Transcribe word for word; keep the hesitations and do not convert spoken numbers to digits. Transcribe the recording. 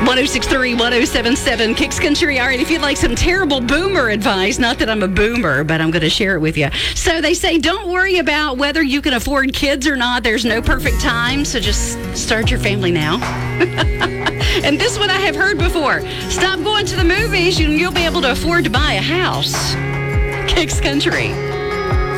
oh six three, ten seventy-seven, Kicks Country. All right, if you'd like some terrible boomer advice, not that I'm a boomer, but I'm going to share it with you. So they say, don't worry about whether you can afford kids or not. There's no perfect time, so just start your family now. And this one I have heard before. Stop going to the movies, and you'll be able to afford to buy a house. Kicks Country.